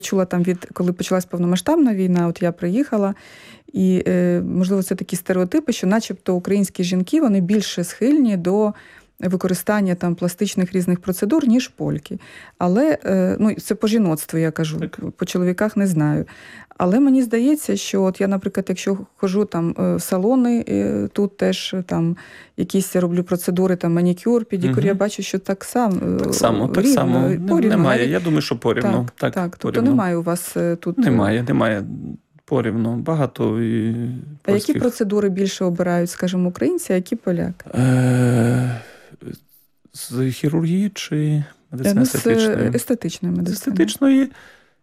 чула там коли почалась повномасштабна війна, от я приїхала, і, можливо, це такі стереотипи, що начебто українські жінки, вони більше схильні до використання там пластичних різних процедур, ніж польки. Але, ну, це по жіноцтву я кажу, Так. по чоловіках не знаю. Але мені здається, що от я, наприклад, якщо ходжу там в салони, тут теж там якісь роблю процедури, там манікюр, педикюр, я бачу, що так само. Так само. Порівну, Немає, я думаю, що порівну. Так, порівну. тобто немає у вас тут... Немає. Порівну. Багато і польських. А які процедури більше обирають, скажімо, українці, а які поляки? З хірургії чи медицини естетичної? З естетичної медицини. З естетичної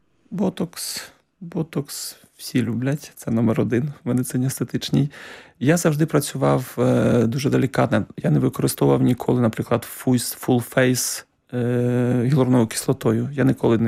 ботокс всі люблять, це номер 1 в медицині естетичній. Я завжди працював дуже делікатно. Я не використовував ніколи, наприклад, full face гіалуроновою кислотою. Я ніколи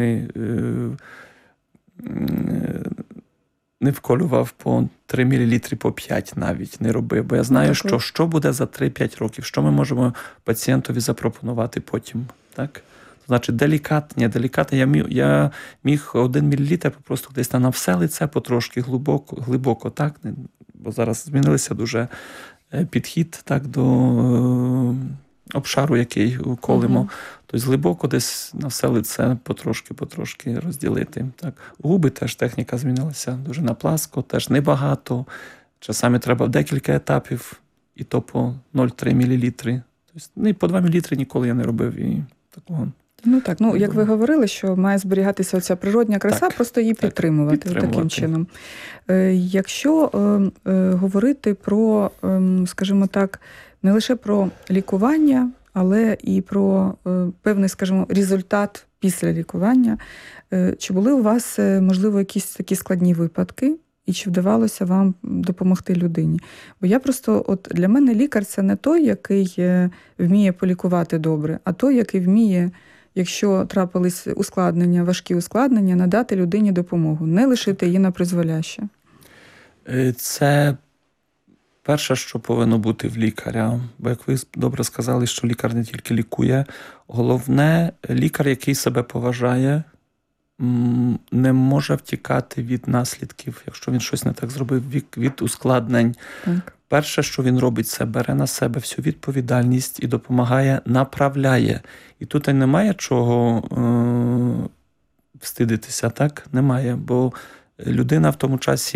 не вколював по 3 мл, по 5 навіть не робив. Бо я знаю, що буде за 3-5 років, що ми можемо пацієнтові запропонувати потім. Так? Значить, делікатні. Я міг 1 мл просто десь там на все лице, потрошки глибоко, так? Бо зараз змінилися дуже підхід так, до обшару, який колимо. Тобто глибоко десь на все лице потрошки розділити. Так. Губи теж техніка змінилася дуже на пласко, теж небагато. Часами треба декілька етапів, і то по 0,3 мл. Тобто, по 2 мл ніколи я не робив і такого. Ну так, як ви говорили, що має зберігатися оця природня краса, так, просто її підтримувати таким чином. Якщо говорити про, скажімо так, не лише про лікування, але і про певний, скажімо, результат після лікування, чи були у вас, можливо, якісь такі складні випадки, і чи вдавалося вам допомогти людині? Бо я просто, от для мене лікар – це не той, який вміє полікувати добре, а той, який вміє, якщо трапились ускладнення, важкі ускладнення, надати людині допомогу, не лишити її на призволяще. Це перше, що повинно бути в лікаря. Бо, як ви добре сказали, що лікар не тільки лікує. Головне, лікар, який себе поважає, не може втікати від наслідків, якщо він щось не так зробив, від ускладнень. Так. Перше, що він робить, це бере на себе всю відповідальність і допомагає, направляє. І тут немає чого встидитися, так? Немає, бо людина в тому часі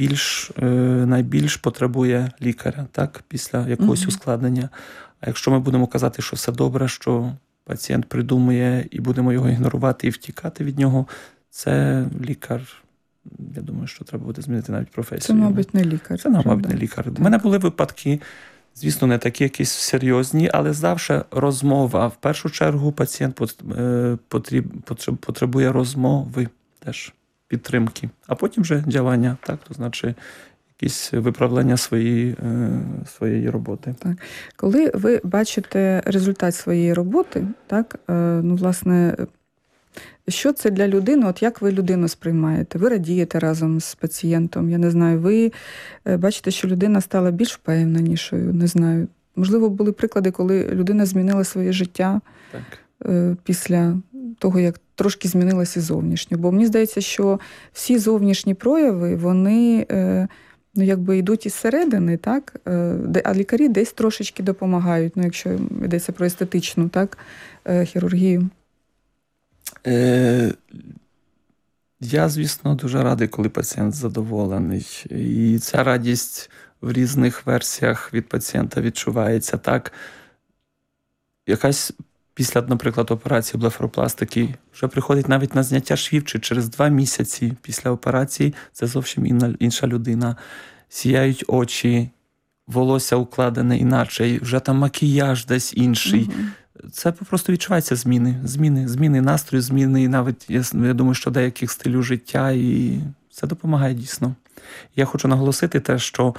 найбільш потребує лікаря, так? Після якогось ускладнення. А якщо ми будемо казати, що все добре, що пацієнт придумує і будемо його ігнорувати і втікати від нього, це лікар. Я думаю, що треба буде змінити навіть професію. Це, мабуть, не лікар. Це, мабуть, не лікар. У мене були випадки, звісно, не такі якісь серйозні, але завжди розмова. В першу чергу пацієнт потребує розмови теж, підтримки. А потім вже діяння, так, то значить якісь виправлення своєї роботи. Так. Коли ви бачите результат своєї роботи, так, власне, що це для людини? От як ви людину сприймаєте? Ви радієте разом з пацієнтом, я не знаю, ви бачите, що людина стала більш впевненішою, не знаю. Можливо, були приклади, коли людина змінила своє життя після того, як трошки змінилася зовнішньо. Бо мені здається, що всі зовнішні прояви, вони якби йдуть із середини, так? А лікарі десь трошечки допомагають, якщо йдеться про естетичну, так, хірургію. Я, звісно, дуже радий, коли пацієнт задоволений. І ця радість в різних версіях від пацієнта відчувається. Так, якась після, наприклад, операції блефаропластики вже приходить навіть на зняття швів, чи через 2 місяці після операції це зовсім інша людина. Сіяють очі, волосся укладене іначе, вже там макіяж десь інший. Це просто відчуваються зміни настрою, зміни навіть, я думаю, що деяких стилів життя, і це допомагає дійсно. Я хочу наголосити те, що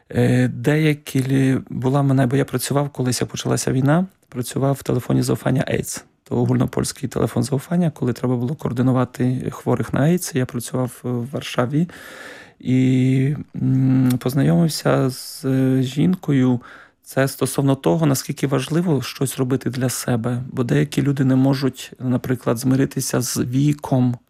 бо я працював, колись як почалася війна, працював в телефоні заufання AIDS. То огульнопольський телефон заufання, коли треба було координувати хворих на AIDS. Я працював в Варшаві і познайомився з жінкою. Це стосовно того, наскільки важливо щось робити для себе. Бо деякі люди не можуть, наприклад, змиритися з віком,